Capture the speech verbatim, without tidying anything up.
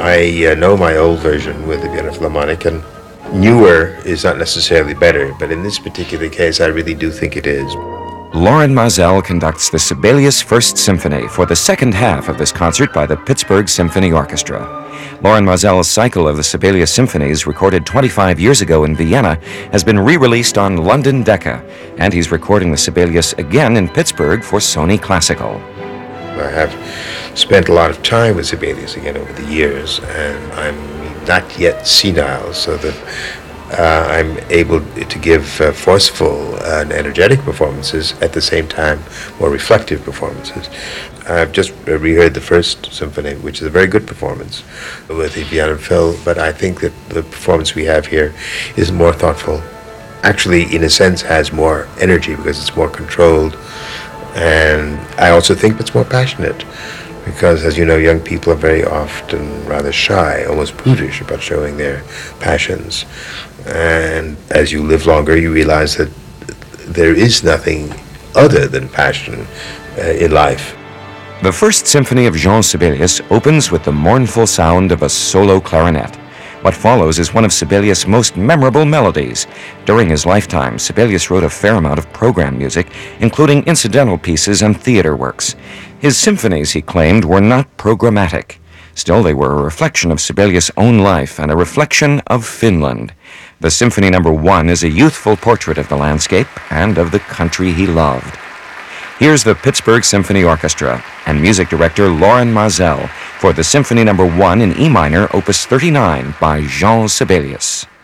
I uh, know my old version with the Vienna Philharmonic, and newer is not necessarily better, but in this particular case, I really do think it is. Lorin Maazel conducts the Sibelius First Symphony for the second half of this concert by the Pittsburgh Symphony Orchestra. Lorin Maazel's cycle of the Sibelius Symphonies, recorded twenty-five years ago in Vienna, has been re-released on London Decca, and he's recording the Sibelius again in Pittsburgh for Sony Classical. I have spent a lot of time with Sibelius again over the years, and I'm not yet senile, so that uh, I'm able to give uh, forceful and energetic performances, at the same time more reflective performances. I've just reheard the first symphony, which is a very good performance with the Vienna Phil, but I think that the performance we have here is more thoughtful. Actually, in a sense, has more energy because it's more controlled, and I also think it's more passionate, because, as you know, young people are very often rather shy, almost prudish about showing their passions. And as you live longer, you realize that there is nothing other than passion uh, in life. The First Symphony of Jean Sibelius opens with the mournful sound of a solo clarinet. What follows is one of Sibelius' most memorable melodies. During his lifetime, Sibelius wrote a fair amount of program music, including incidental pieces and theater works. His symphonies, he claimed, were not programmatic. Still, they were a reflection of Sibelius' own life and a reflection of Finland. The Symphony Number One is a youthful portrait of the landscape and of the country he loved. Here's the Pittsburgh Symphony Orchestra and music director Lorin Maazel for the Symphony Number One in E minor, Opus thirty-nine by Jean Sibelius.